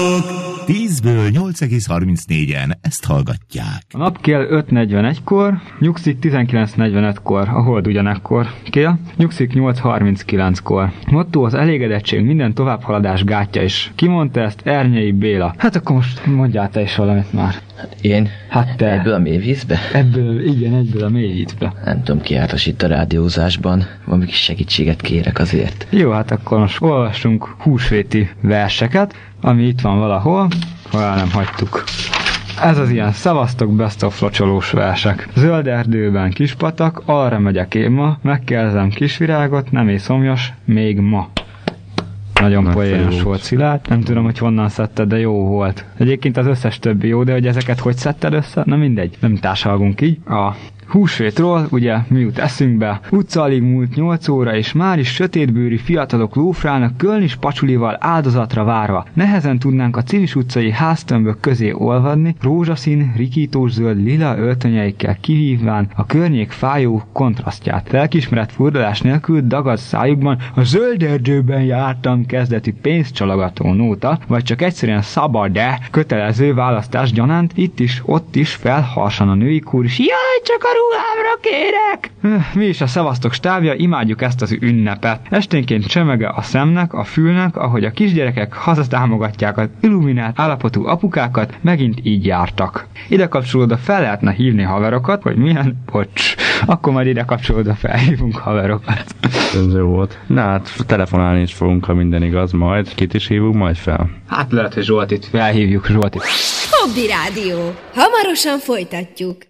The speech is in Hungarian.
10-ből 8,34-en ezt hallgatják. A nap kél 5:41-kor, nyugszik 19:45-kor, a hold ugyanekkor kél, nyugszik 8:39-kor. Motto az elégedettség minden továbbhaladás gátja is. Ki mondta ezt? Ernyei Béla. Hát akkor most mondjál te is valamit már. Hát én? Hát te. Egyből a mélyvízbe? Egyből a mélyvízbe. Nem tudom, ki jártas itt a rádiózásban. Valami kis segítséget kérek azért. Jó, hát akkor most olvassunk húsvéti verseket, ami itt van valahol, ha nem hagytuk. Ez az ilyen szavaztok best of locsolós versek. Zöld erdőben kispatak, arra megyek én ma, megkezdem kisvirágot, nem észomjas, még ma. Nagyon poénos volt, Szilárd. Nem tudom, hogy honnan szedted, de jó volt. Egyébként az összes többi jó, de hogy ezeket hogy szedted össze? Na mindegy, nem társalgunk így. A húsvétról, ugye, mi jut eszünkbe? Utca alig múlt 8 óra, és már is sötétbőrű fiatalok lófrálnak kölnis pacsulival áldozatra várva. Nehezen tudnánk a Civis utcai háztömbök közé olvadni, rózsaszín, rikítós zöld lila öltönyeikkel kihívván a környék fájó kontrasztját. Lelkismeret furdalás nélkül dagad szájukban a zöld erdőben jártam kezdeti pénzcsalogató nóta, vagy csak egyszerűen szabad-e kötelező választás gyanánt, itt is, ott is felharsan a női kór is. Jaj, csak a ruhámra kérek! Mi is a szevasztok stábja, imádjuk ezt az ünnepet. Esténként csemege a szemnek, a fülnek, ahogy a kisgyerekek hazatámogatják az illuminált állapotú apukákat, megint így jártak. Ide kapcsolódva fel lehetne hívni haverokat, hogy milyen, bocs, akkor majd ide kapcsolódva felhívunk haverokat. Ez jó volt. Na hát telefonálni is fogunk, ha minden igaz, majd kit is hívunk majd fel. Hát lehet, hogy Zsoltit felhívjuk, Zsoltit. Hobby Rádió. Hamarosan folytatjuk.